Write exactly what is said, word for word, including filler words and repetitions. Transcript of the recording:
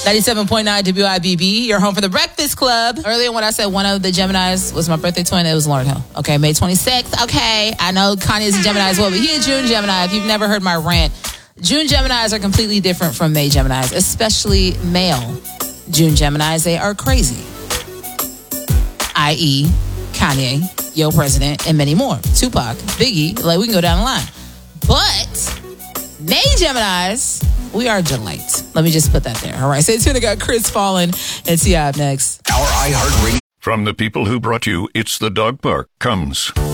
ninety-seven point nine W I B B, your home for the Breakfast Club. Earlier when I said one of the Geminis was my birthday twin, it was Lauryn Hill. Okay, May twenty-sixth. Okay, I know Kanye is a Gemini as well, but he a June Gemini. If you've never heard my rant, June Geminis are completely different from May Geminis, especially male June Geminis. They are crazy. that is. Kanye, Yo President, and many more. Tupac, Biggie, like we can go down the line. But May Geminis, we are a delight. Let me just put that there. All right, stay tuned. I got Chris Fallon and T I up next. Our iHeartRadio. From the people who brought you It's the Dog Park comes